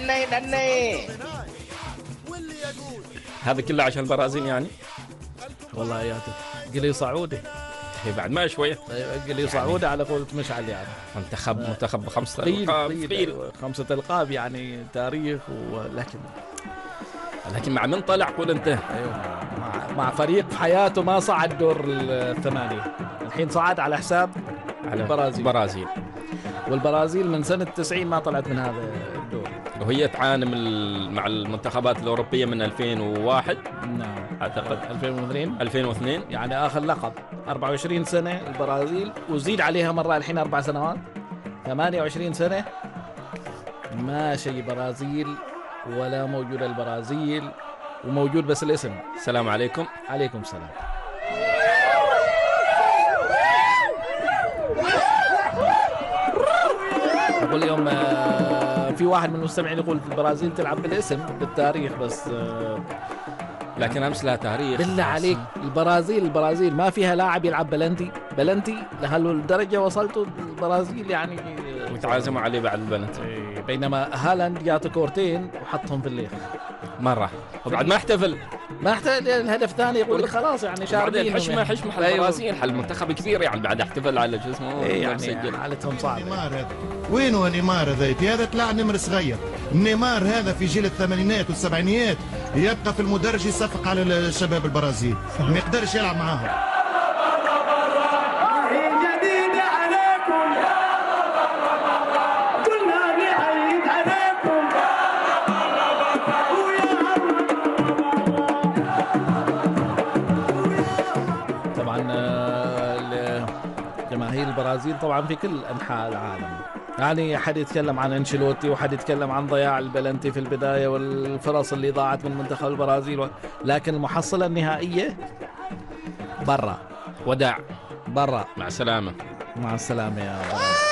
دني. هذا كله عشان البرازيل يعني. والله يا قلي صعودي هي بعد ما شويه قلي صعودي على قولة مشعل يعني. منتخب 5 ألقاب ثقيل 5 ألقاب يعني تاريخ لكن مع من طلع قول انت. ايوه مع فريق في حياته ما صعد دور الثمانية، الحين صعد على حساب البرازيل. والبرازيل من سنة 90 ما طلعت من هذا الدور، وهي تعاني مع المنتخبات الأوروبية من 2001 نعم أعتقد 2002 يعني آخر لقب 24 سنة البرازيل، وزيد عليها مرة الحين 4 سنوات 28 سنة ما شيء برازيل ولا موجود البرازيل، وموجود بس الاسم. السلام عليكم. عليكم السلام. أقول اليوم في واحد من المستمعين يقول البرازيل تلعب بالاسم بالتاريخ بس لكن أمس لها تاريخ. بالله عليك البرازيل ما فيها لاعب يلعب بلنتي لهالدرجة وصلتوا البرازيل يعني، وتعازموا عليه بعد البلنتي. بينما هالاند جاته كورتين وحطهم في الليخ مرة وبعد ما احتفل الهدف الثاني يقول لك خلاص يعني شاربين حشمة البرازيل حل منتخب كبير يعني بعد احتفل على شو اسمه يعني حالتهم صعبة. وين هو نيمار هذا طلع نمر صغير. نيمار هذا في جيل الثمانينات والسبعينيات يبقى في المدرج يصفق على الشباب البرازيل ما يقدرش يلعب معاهم. جماهير البرازيل طبعا في كل أنحاء العالم، يعني حد يتكلم عن أنشيلوتي وحد يتكلم عن ضياع البلنتي في البداية والفرص اللي ضاعت من منتخب البرازيل لكن المحصلة النهائية برا. وداع برا. مع السلامة. مع السلامة يا برازيل.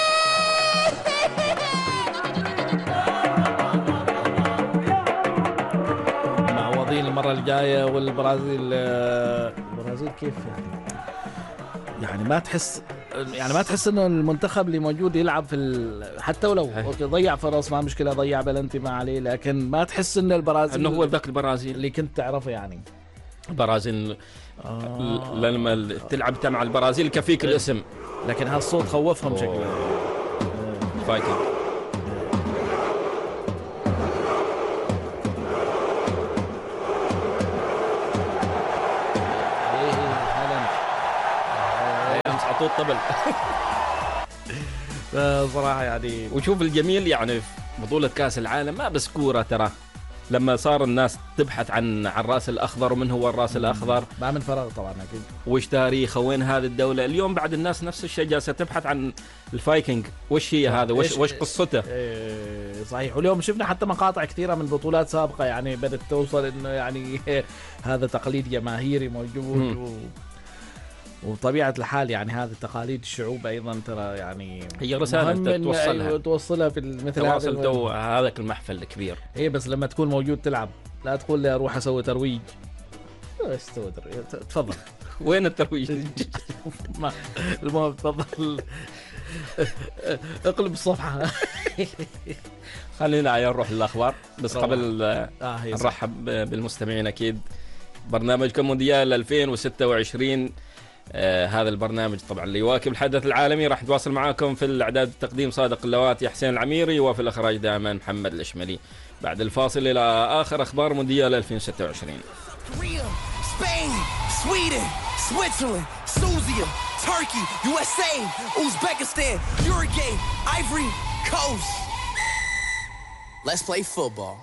معوضين المرة الجاية. والبرازيل كيف يعني ما تحس انه المنتخب اللي موجود يلعب حتى ولو ضيع فرص ما مشكله، ضيع بلنتي ما عليه، لكن ما تحس ان البرازيل انه هو ذاك البرازيل اللي كنت تعرفه يعني. البرازيل لما تلعب مع البرازيل كفيك الاسم، لكن هالصوت خوفهم شكله. فايكنج عطوه الطبل صراحة يعني. وشوف الجميل يعني في بطولة كأس العالم ما بس كورة، ترى لما صار الناس تبحث عن الراس الأخضر ومن هو الراس الأخضر ما من فراغ طبعا أكيد، وش تاريخه وين هذه الدولة. اليوم بعد الناس نفس الشيء جالسة تبحث عن الفايكنج وش هي هذا وش قصته. صحيح. واليوم شفنا حتى مقاطع كثيرة من بطولات سابقة يعني بدأت توصل إنه يعني هذا تقليد جماهيري موجود وطبيعة الحال يعني هذه تقاليد الشعوب أيضا ترى يعني هي رسالة توصلها في مثل هذا المحفل الكبير. إيه بس لما تكون موجود تلعب لا تقول لي أروح أسوي ترويج. تفضل. وين الترويج؟ المهم تفضل اقلب الصفحة. خلينا نروح للأخبار بس قبل نرحب بالمستمعين. أكيد برنامجكم مونديال 2026 هذا البرنامج طبعا اللي يواكب الحدث العالمي. راح نتواصل معاكم في الإعداد التقديم صادق اللواتي حسين العميري، وفي الإخراج دائما محمد الإشملي. بعد الفاصل إلى آخر أخبار مونديال 2026. Spain, Sweden, Switzerland, Tunisia, Turkey, USA, Uzbekistan, Uruguay, Ivory Coast. Let's play football.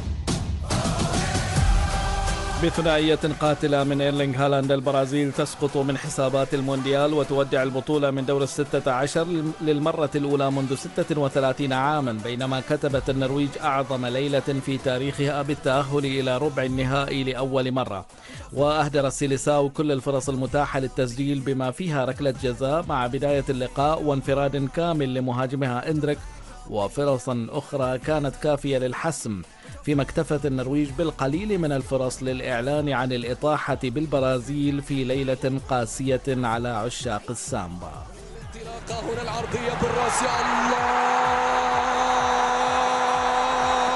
بثنائية قاتلة من إيرلينغ هالاند البرازيل تسقط من حسابات المونديال وتودع البطولة من دور 16 للمرة الأولى منذ 36 عاما، بينما كتبت النرويج أعظم ليلة في تاريخها بالتأهل إلى ربع النهائي لأول مرة. وأهدر سيليساو كل الفرص المتاحة للتسجيل بما فيها ركلة جزاء مع بداية اللقاء وانفراد كامل لمهاجمها إندريك، وفرصا أخرى كانت كافية للحسم، فيما اكتفت النرويج بالقليل من الفرص للإعلان عن الإطاحة بالبرازيل في ليلة قاسية على عشاق السامبا. انطلاقة هنا العرضية بالراس، يا الله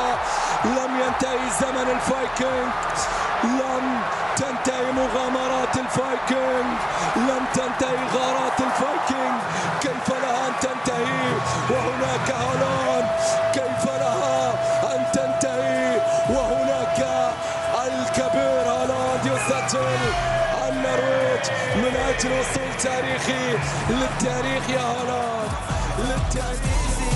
زمن الفايكنج. لم تنتهي مغامرات الفايكنج، لم تنتهي غارات الفايكنج. كيف لها أن تنتهي وهناك هالاند؟ كيف لها أن تنتهي وهناك الكبير هالاند يسجل النرويج من أجل وصول تاريخي للتاريخ يا هالاند، للتاريخ.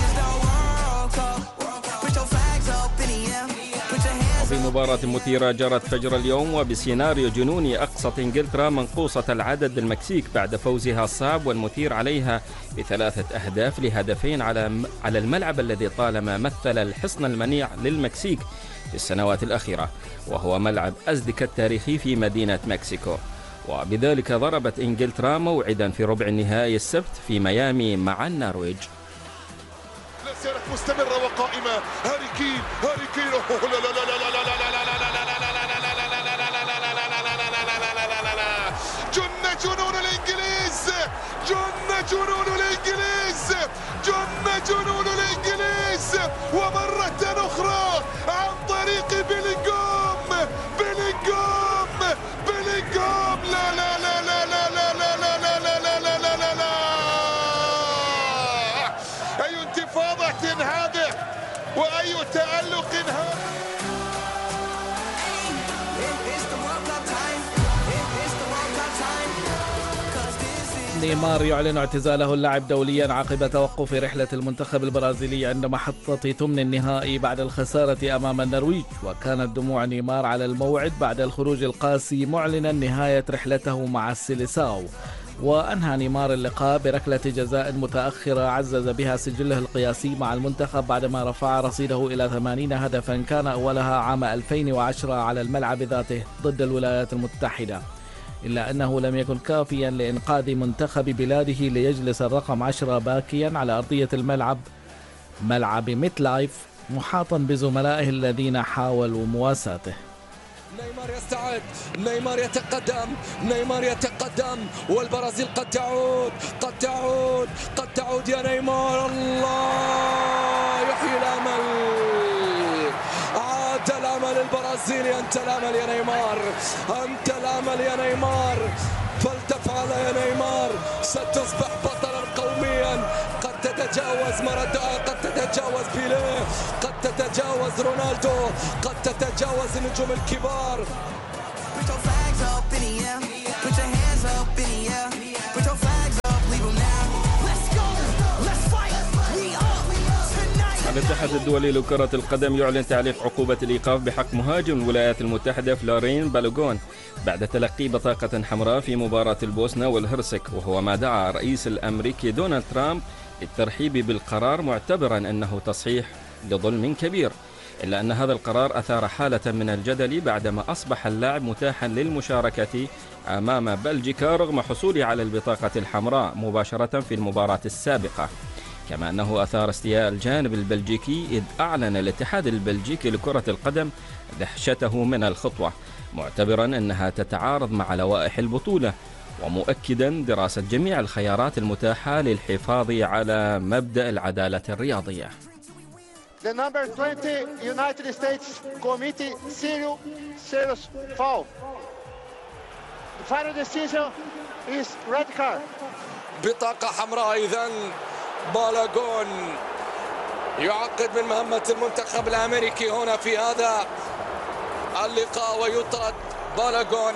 وفي مباراة مثيرة جرت فجر اليوم وبسيناريو جنوني أقصت إنجلترا منقوصة العدد المكسيك بعد فوزها الصعب والمثير عليها ب3 أهداف ل2 على الملعب الذي طالما مثل الحصن المنيع للمكسيك في السنوات الأخيرة، وهو ملعب أزدك التاريخي في مدينة مكسيكو. وبذلك ضربت إنجلترا موعدا في ربع النهائي السبت في ميامي مع النرويج. لا زالت مستمرة وقائمة. هاري كين جن جنون الإنجليز، جن جنون الإنجليز، جن جنون الإنجليز، ومرة أخرى عن طريق بيلينغهام. لا لا لا لا لا لا لا لا لا لا لا لا لا لا، أي انتفاضة هذه وأي تألق هذا. نيمار يعلن اعتزاله اللعب دوليا عقب توقف رحلة المنتخب البرازيلي عند محطة ثمن النهائي بعد الخسارة أمام النرويج. وكانت دموع نيمار على الموعد بعد الخروج القاسي معلنا نهاية رحلته مع السيليساو. وأنهى نيمار اللقاء بركلة جزاء متأخرة عزز بها سجله القياسي مع المنتخب بعدما رفع رصيده إلى 80 هدفا كان أولها عام 2010 على الملعب ذاته ضد الولايات المتحدة، إلا أنه لم يكن كافيا لإنقاذ منتخب بلاده ليجلس الرقم 10 باكيا على أرضية ملعب ميت لايف محاطا بزملائه الذين حاولوا مواساته. نيمار يستعد، نيمار يتقدم، نيمار يتقدم، والبرازيل قد تعود يا نيمار. الله يحيي الأمل، عاد الأمل البرازيلي. أنت الأمل يا نيمار، أنت الأمل يا نيمار، فلتفعل يا نيمار، ستصبح بطلا قوميا. قد تتجاوز مارادونا، قد تتجاوز بيليه، قد تتجاوز رونالدو، قد تتجاوز النجوم الكبار. الاتحاد الدولي لكرة القدم يعلن تعليق عقوبة الإيقاف بحق مهاجم الولايات المتحدة فلورين بالوغون بعد تلقي بطاقة حمراء في مباراة البوسنة والهرسك، وهو ما دعا الرئيس الأمريكي دونالد ترامب للترحيب بالقرار معتبرا أنه تصحيح لظلم كبير. إلا أن هذا القرار أثار حالة من الجدل بعدما أصبح اللاعب متاحا للمشاركة أمام بلجيكا رغم حصوله على البطاقة الحمراء مباشرة في المباراة السابقة، كما أنه أثار استياء الجانب البلجيكي إذ أعلن الاتحاد البلجيكي لكرة القدم دهشته من الخطوة معتبرا أنها تتعارض مع لوائح البطولة، ومؤكدا دراسة جميع الخيارات المتاحة للحفاظ على مبدأ العدالة الرياضية. The number 20 United States Committee serious foul. The final decision is red card. بطاقة حمراء. إذن بالاغون يعقد من مهمة المنتخب الأمريكي هنا في هذا اللقاء ويطرد بالاغون.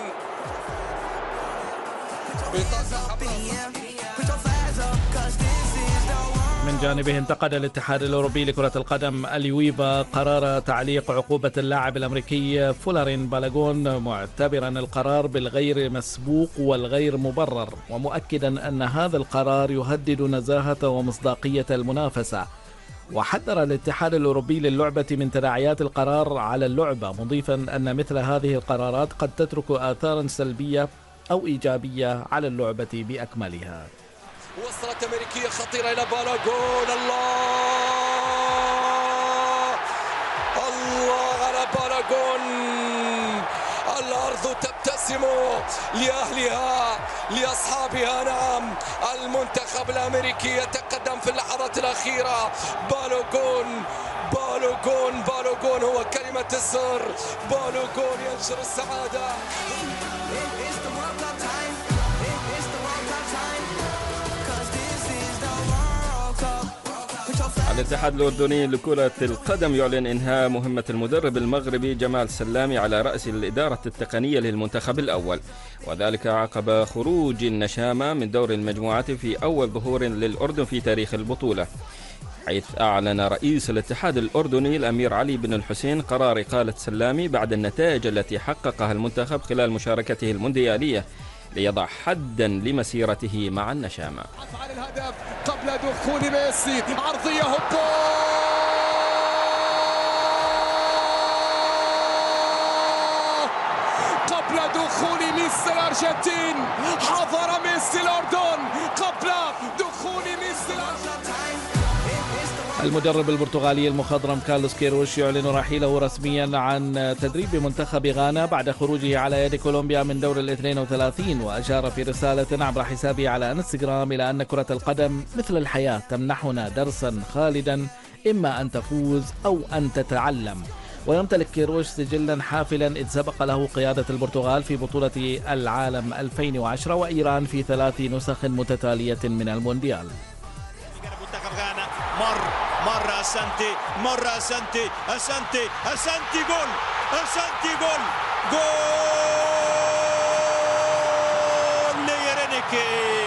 من جانبه انتقد الاتحاد الأوروبي لكرة القدم اليويفا قرار تعليق عقوبة اللاعب الأمريكي فلورين بالاغون معتبرا القرار بالغير مسبوق والغير مبرر، ومؤكدا أن هذا القرار يهدد نزاهة ومصداقية المنافسة. وحذر الاتحاد الأوروبي للعبة من تداعيات القرار على اللعبة، مضيفا أن مثل هذه القرارات قد تترك آثارا سلبية أو إيجابية على اللعبة بأكملها. وصلت أمريكية خطيرة إلى بالاغون. الله على بالاغون. الأرض تبتسم لأهلها لأصحابها. نعم، المنتخب الأمريكي يتقدم في اللحظات الأخيرة. بالاغون هو كلمة كلمة السر. بولو جول ينشر السعادة. الاتحاد الأردني لكرة القدم يعلن إنهاء مهمة المدرب المغربي جمال سلامي على رأس الإدارة التقنية للمنتخب الأول، وذلك عقب خروج النشامة من دور المجموعات في أول ظهور للأردن في تاريخ البطولة، حيث أعلن رئيس الاتحاد الأردني الأمير علي بن الحسين قرار إقالة سلامي بعد النتائج التي حققها المنتخب خلال مشاركته المونديالية ليضع حدا لمسيرته مع النشامة. على الهدف قبل دخول ميسي، عرضية هوبا قبل دخول ميسي الأرجنتين. حضر ميسي الأردن قبل دخول ميسي الأرجنتين. المدرب البرتغالي المخضرم كارلوس كيروش يعلن رحيله رسميا عن تدريب منتخب غانا بعد خروجه على يد كولومبيا من دور ال32، وأشار في رسالة عبر حسابه على انستغرام إلى أن كرة القدم مثل الحياة تمنحنا درسا خالدا، إما أن تفوز أو أن تتعلم. ويمتلك كيروش سجلا حافلا إذ سبق له قيادة البرتغال في بطولة العالم 2010 وإيران في 3 نسخ متتالية من المونديال. مرة أسانتي، مرة أسانتي، أسانتي، أسانتي، جول، أسانتي، جول، جول ليرينيكي.